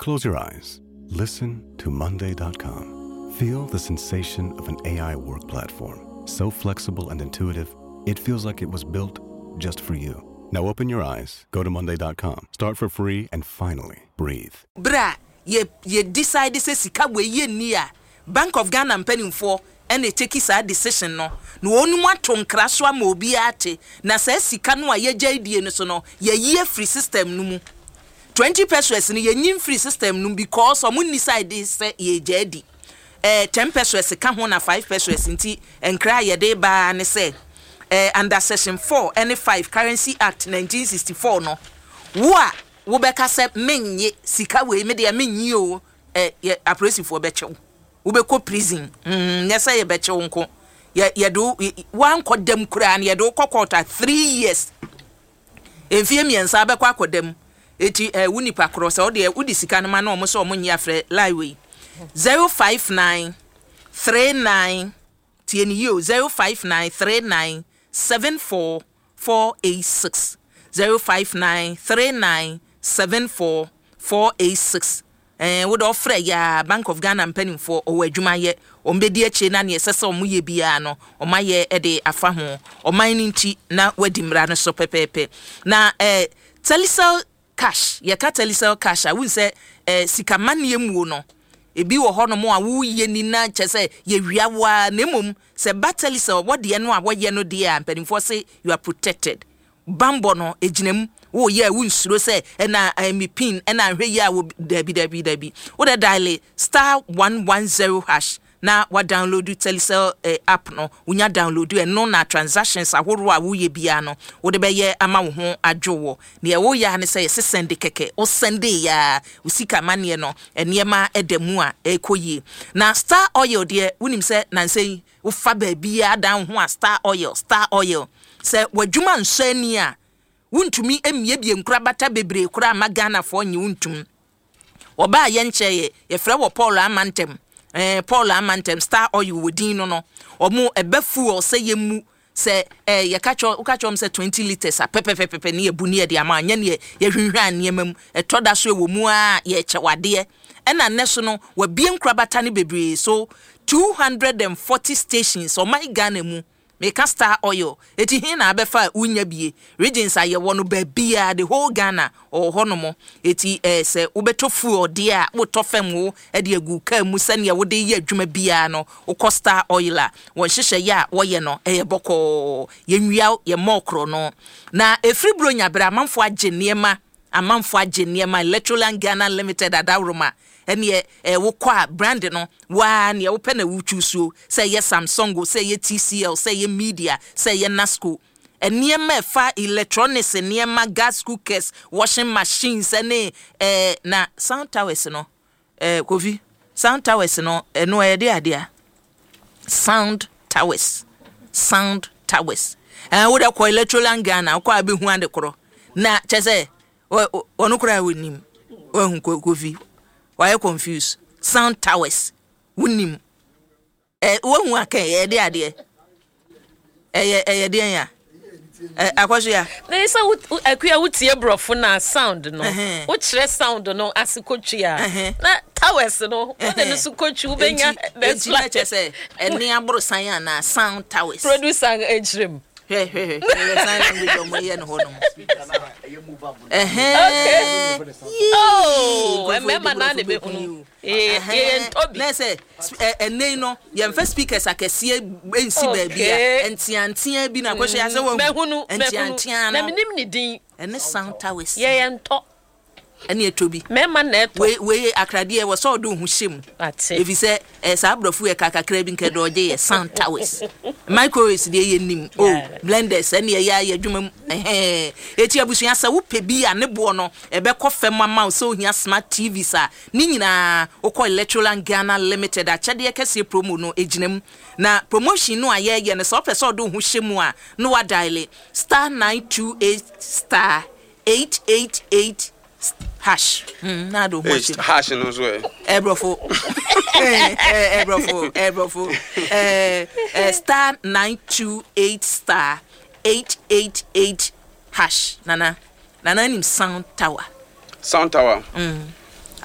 Close your eyes. Listen to Monday.com. Feel the sensation of an AI work platform. So flexible and intuitive, it feels like it was built just for you. Now open your eyes, go to Monday.com, start for free, and finally breathe. Bra, ye decide say sika we ye ni a Bank of Ghana mpanimfo and they take his decision no. No onu maton kraswa ma obi ate na say sika no a ye gyaidie no so no ye free system no mu. 20 pesos ni ye nyim free system no because omun decide say ye gyadi. 10 pesos ka ho na 5 pesos nti enkra ye de ba ne say under section 4 and 5 Currency Act 1964 no. Wo beka se menye sika we me de menyi o oppressive for bechew. Wo be ko prison nyesa ye bechew nko ye do wan kodam kura na ye do kokota 3 years enfie miensa be kwa kodam eti wunipa cross o de udi sika no ma na omo so omo nya frɛ live 059 39 TNU 059 39 74 486 059 39 74 486 would offer ya Bank of Ghana penny for o adwuma ye ombedi ache na ne sese omo ye bia no o maye ede afa ho o mining ti na wadimra no so pepepe na telecel cash ye ka telecel cash a won say sika mane mu no ebi wo ho no mo a wo ye ni na chese ye wiawa na mom se telecel what de no a wo ye no de a penny for say you are protected bambo no ejinam wo ye wunsuro se na mi pin na hwe ya wo dabi wo da dial *110# na wa download telecel app no unya download no na transactions ahoro a wo ye bia no wo de be ye ama wo ho adwowo ne wo ya ne se send keke o send ya usika mane no enema edamu a ekoyi na Star Oil de wunim se na sei wo fa ba bia dan ho a Star Oil se wadwuma nsani a wuntumi emie bie nkura bata bebre kura magana fo nyi wuntum oba ye nche ye frɛ wo Paul Amantem Star Oil wodin no omo ebefu o se yemu se ye kacho se 20 liters a pepepepe ne ebu ne de ama anya ne ye hwehwan ne mam etoda so ewo mu a ye kyewade ena ne so no wa bie nkura bata ne bebre so 240 stations o my Ghana mu make Star Oil eti hin na abefa unya bie regions aye wono ba bia the whole Ghana or honomo eti se ubetofu ode a wo tofem wo e de agu ka mu sane wo de ye adwuma bia no wo Star Oil a won hyehyɛ ya wo ye no eye boko ye nwia ye mokro no na efri bronya bra amanfo agye niema Electroland Ghana Limited adawroma ene wo kwa brand no wa ne wo pɛ na wo chusuo say ye Samsung say ye TCL say ye Media say ye Nasco eniema fa electronics eniema gas cookers washing machines ene na Sound Towers no Kofi Sound Towers no eno e de ade Sound Towers wo da kwa Electroland Ghana kwa be hu ande koro na chese onu kura wonim wo hu Kofi why you confused Sound Towers wunim wo hu aka e de ade de ya akwaso ya na say akua wutie brofo na sound no wo kire sound no asikotwia na Towers no wo de no sukotwi wo benya that's like say eni abro san na Sound Towers producer ejrem sign language omo ye no hono oh remember na ne be hunu ntobi na say enei no ye mfa speakers akese ensi ba bia entiantia bi na kwhwe ya se wo entiantia na minim ni din ene Sound Towers ye nto ene etobi mema na eto we akrade we so do hu hyem if you say sa abrofu e kakakra bi nke do je ye Sound Towers microwaves de ye nim blenders ene ye ya adwuma eti abusuya sa wo pebi a ne bo no ebe kofem mama so hia smart TV sa ni nyina ukọ Electroland Ghana Limited a chede kese promo no ejinam na promotion no aye ye ne so pese do hu hyem a no wa dial *928 *888 hash na do ho hash no so ebrofo *928 *888 hash nana nim Sound Tower